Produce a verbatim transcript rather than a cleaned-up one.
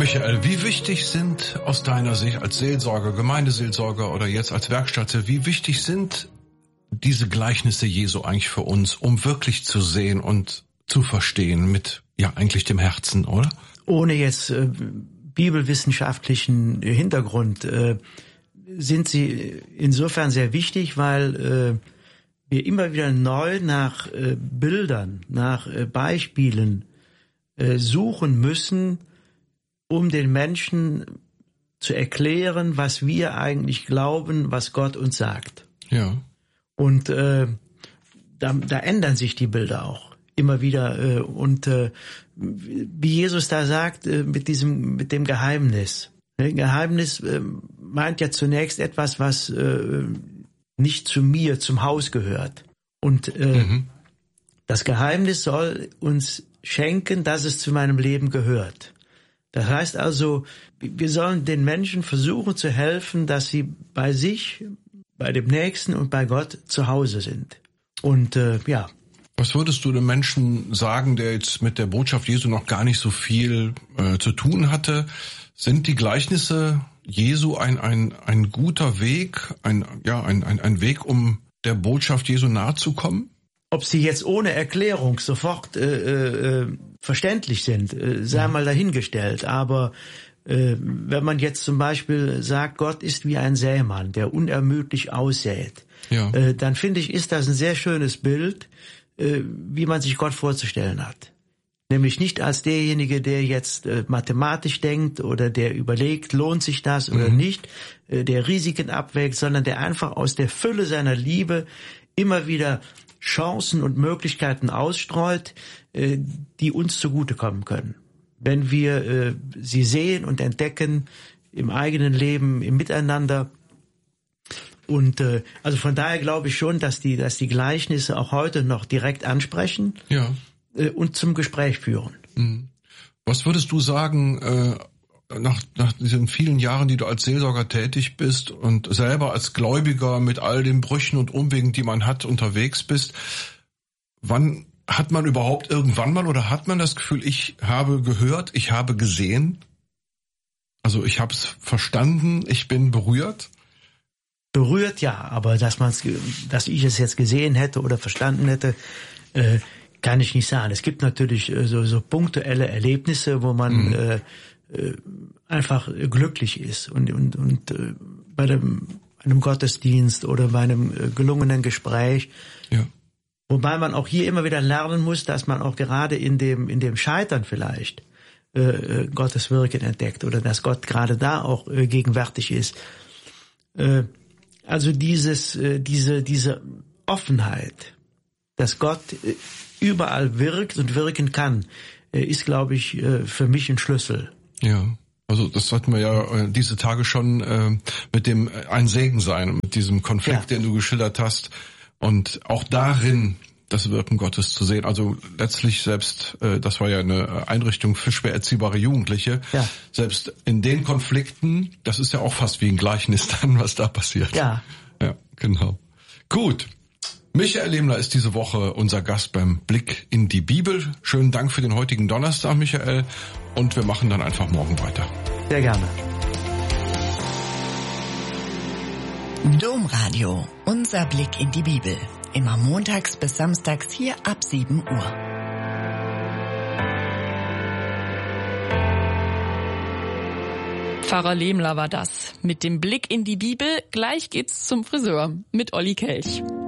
Michael, wie wichtig sind aus deiner Sicht als Seelsorger, Gemeindeseelsorger oder jetzt als Werkstätte, wie wichtig sind diese Gleichnisse Jesu eigentlich für uns, um wirklich zu sehen und zu verstehen mit, ja, eigentlich dem Herzen, oder? Ohne jetzt äh, bibelwissenschaftlichen Hintergrund äh, sind sie insofern sehr wichtig, weil äh, wir immer wieder neu nach äh, Bildern, nach äh, Beispielen äh, suchen müssen, um den Menschen zu erklären, was wir eigentlich glauben, was Gott uns sagt. Ja. Und äh, da, da ändern sich die Bilder auch immer wieder. Äh, und äh, wie Jesus da sagt, äh, mit diesem, mit dem Geheimnis. Ein Geheimnis äh, meint ja zunächst etwas, was äh, nicht zu mir, zum Haus gehört. Und äh, mhm. das Geheimnis soll uns schenken, dass es zu meinem Leben gehört. Das heißt also, wir sollen den Menschen versuchen zu helfen, dass sie bei sich, bei dem Nächsten und bei Gott zu Hause sind. Und äh, ja. Was würdest du dem Menschen sagen, der jetzt mit der Botschaft Jesu noch gar nicht so viel äh, zu tun hatte? Sind die Gleichnisse Jesu ein ein ein guter Weg, ein ja ein ein, ein Weg, um der Botschaft Jesu nahe zu kommen? Ob sie jetzt ohne Erklärung sofort äh, äh, verständlich sind, äh, sei mal dahingestellt. Aber äh, wenn man jetzt zum Beispiel sagt, Gott ist wie ein Sämann, der unermüdlich aussät, ja. äh, dann finde ich, ist das ein sehr schönes Bild, äh, wie man sich Gott vorzustellen hat. Nämlich nicht als derjenige, der jetzt äh, mathematisch denkt oder der überlegt, lohnt sich das oder mhm. nicht, äh, der Risiken abwägt, sondern der einfach aus der Fülle seiner Liebe immer wieder Chancen und Möglichkeiten ausstreut, äh, die uns zugutekommen können. Wenn wir äh, sie sehen und entdecken im eigenen Leben, im Miteinander. Und äh, also von daher glaube ich schon, dass die, dass die Gleichnisse auch heute noch direkt ansprechen ja. äh, und zum Gespräch führen. Was würdest du sagen, äh, nach, nach diesen vielen Jahren, die du als Seelsorger tätig bist und selber als Gläubiger mit all den Brüchen und Umwegen, die man hat, unterwegs bist, wann hat man überhaupt irgendwann mal oder hat man das Gefühl, ich habe gehört, ich habe gesehen, also ich habe es verstanden, ich bin berührt? Berührt ja, aber dass man's, dass ich es jetzt gesehen hätte oder verstanden hätte, äh, kann ich nicht sagen. Es gibt natürlich äh, so, so punktuelle Erlebnisse, wo man mhm. äh, äh, einfach glücklich ist und und und äh, bei dem einem Gottesdienst oder bei einem äh, gelungenen Gespräch. Ja. Wobei man auch hier immer wieder lernen muss, dass man auch gerade in dem in dem Scheitern vielleicht äh, Gottes Wirken entdeckt oder dass Gott gerade da auch äh, gegenwärtig ist. Äh, also dieses äh, diese diese Offenheit, dass Gott äh, überall wirkt und wirken kann, äh, ist, glaube ich, äh, für mich ein Schlüssel. Ja. Also das hatten wir ja äh, diese Tage schon äh, mit dem äh, ein Segen sein, mit diesem Konflikt, ja. den du geschildert hast. Und auch darin das Wirken Gottes zu sehen. Also letztlich selbst, äh, das war ja eine Einrichtung für schwer erziehbare Jugendliche, ja. selbst in den Konflikten, das ist ja auch fast wie ein Gleichnis dann, was da passiert. Ja. Ja, genau. Gut. Michael Lehmler ist diese Woche unser Gast beim Blick in die Bibel. Schönen Dank für den heutigen Donnerstag, Michael. Und wir machen dann einfach morgen weiter. Sehr gerne. Domradio, unser Blick in die Bibel. Immer montags bis samstags hier ab sieben Uhr. Pfarrer Lehmler war das. Mit dem Blick in die Bibel. Gleich geht's zum Friseur mit Olli Kelch.